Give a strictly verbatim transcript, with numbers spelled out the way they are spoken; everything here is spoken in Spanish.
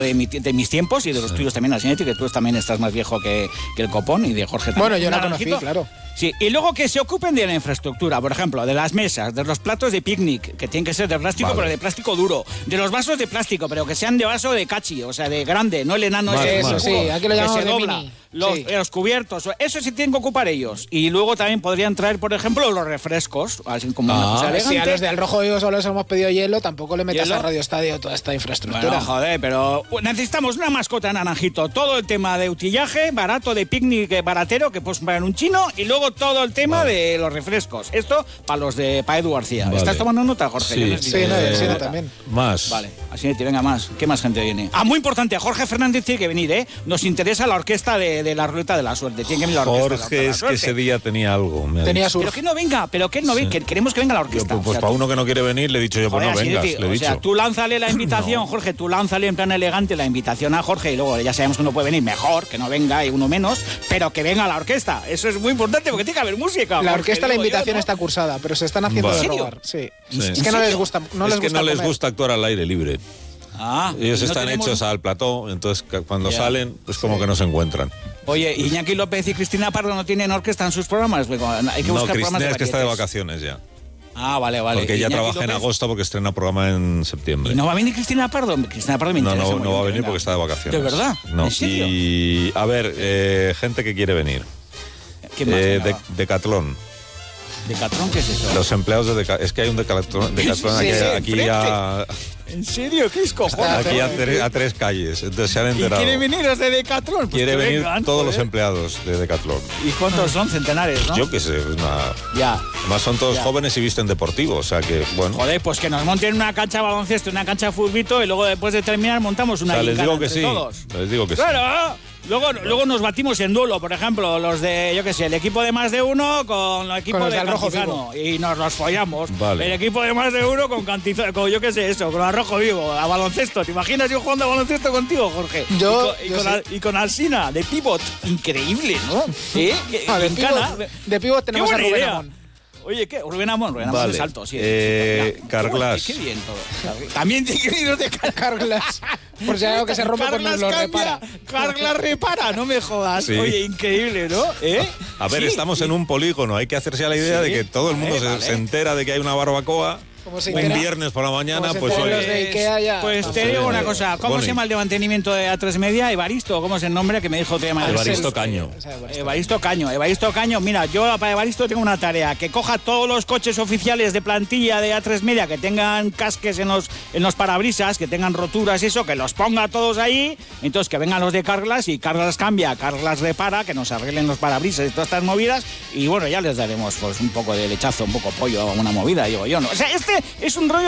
De, mi, de mis tiempos y de los sí. tuyos también, Asinetti, que tú también estás más viejo que, que el copón, y de Jorge también. Bueno, yo la conocí, claro. Sí, y luego que se ocupen de la infraestructura, por ejemplo, de las mesas, de los platos de picnic, que tienen que ser de plástico, vale. pero de plástico duro, de los vasos de plástico, pero que sean de vaso de cachi, o sea, de grande, no el enano más, ese. Eso, más. sí, aquí lo llamamos se de dobla. mini. Los, sí. los cubiertos, eso sí tienen que ocupar ellos. Y luego también podrían traer, por ejemplo, los refrescos, así como ah, una cosa elegante. Si a los del Rojo Vivo solo les hemos pedido hielo, tampoco le metas ¿Hielo? a Radio Estadio toda esta infraestructura. Bueno, joder, pero necesitamos una mascota, Naranjito. Todo el tema de utillaje, barato, de picnic baratero, que puedes comprar en un chino, y luego todo el tema vale. de los refrescos. Esto para los de para Edu García. Vale. ¿Estás tomando nota, Jorge? Sí, no sí, no, eh, sí, no, también. Más. Vale, así te venga más. ¿Qué más gente viene? Ah, muy importante, Jorge Fernández tiene que venir, ¿eh? Nos interesa la orquesta de, de la Ruleta de la Suerte. Tiene que venir la orquesta. Jorge de la es que ese día tenía algo. Me tenía su... Pero que no venga, pero que no venga, sí. que queremos que venga la orquesta. Yo, pues o sea, para tú... uno que no quiere venir le he dicho yo, pues Joder, no vengas, le he o dicho. sea, tú lánzale la invitación, no. Jorge, tú lánzale en plan elegante la invitación a Jorge y luego ya sabemos que uno puede venir mejor, que no venga y uno menos, pero que venga la orquesta. Eso es muy importante porque tiene que haber música. La orquesta, Jorge, la invitación yo, ¿no? está cursada, pero se están haciendo vale. de robar. Sí. sí. Es que no les gusta, no es les que gusta no les comer. gusta actuar al aire libre. Ah, Ellos no están tenemos... hechos al plató, entonces cuando yeah. salen, pues como sí. que no se encuentran. Oye, Iñaki López y Cristina Pardo no tienen orquesta en sus programas. Hay que buscar no, Cristina programas de es que está de vacaciones ya. Ah, vale, vale. Porque ella Iñaki trabaja López... en agosto porque estrena programa en septiembre. ¿Y no va a venir Cristina Pardo? Cristina Pardo me No, interesa. no, no va a venir venga. porque está de vacaciones. ¿De verdad? No. ¿En serio? Y, a ver, eh, gente que quiere venir. ¿Qué más? Eh, de, Decatlón. ¿Decatlón qué es eso? Los empleados de Decatlón. Es que hay un Decatlón, Decatlón sí, aquí, sí, aquí ya... ¿En serio? ¿Qué es cojones? Aquí a, tre, a tres calles, entonces se han enterado. ¿Y quieren venir los de Decatlón? Pues quiere venir vengan, todos joder. los empleados de Decatlón. ¿Y cuántos son? Centenares, ¿no? Yo qué sé, una... Ya. Además son todos ya. jóvenes y visten deportivo, o sea que, bueno... Joder, pues que nos monten una cancha de baloncesto, una cancha de futbito y luego después de terminar montamos una o sea, les digo que entre sí, todos. les digo que claro. sí. Claro. Luego, bueno. luego nos batimos en duelo, por ejemplo, los de, yo qué sé, el equipo de más de uno con el equipo con de Cantizano y nos los follamos. Vale. El equipo de más de uno con Cantizano, con yo qué sé, eso, con Arrojo Vivo, a baloncesto. ¿Te imaginas yo jugando a baloncesto contigo, Jorge? Yo, y con, y yo con, sí. Al, y con Alsina, de pivot. Increíble, ¿no? ¿Eh? Ah, de, pivot, de pivot tenemos a Rubén idea. Amón. Oye, ¿qué? Rubén Amón, Rubén Amón vale. es alto, sí. Eh, sí, Carglass. Qué, qué bien todo. También tiene que ir de Carglass. Por si hay algo que se rompe, pues nos lo repara. Carglass repara, no me jodas. Sí. Oye, increíble, ¿no? ¿Eh? A ver, sí, estamos sí. en un polígono, hay que hacerse a la idea sí. de que todo el mundo vale, se, vale. se entera de que hay una barbacoa. Se un entera, viernes por la mañana, pues oye. oye. De Ikea ya. Pues No te sé. digo una cosa, ¿cómo Boni. se llama el de mantenimiento de A tres Media? Evaristo, ¿cómo es el nombre que me dijo te llama? Evaristo Caño. Evaristo Caño, Evaristo Caño, mira, yo para Evaristo tengo una tarea, que coja todos los coches oficiales de plantilla de A tres Media que tengan casques en los, en los parabrisas, que tengan roturas y eso, que los ponga todos ahí, entonces que vengan los de Carglass y Carglass cambia, Carglass repara, que nos arreglen los parabrisas y todas estas movidas, y bueno, ya les daremos pues un poco de lechazo, un poco pollo, una movida, digo yo, ¿no? O sea, este es un rollo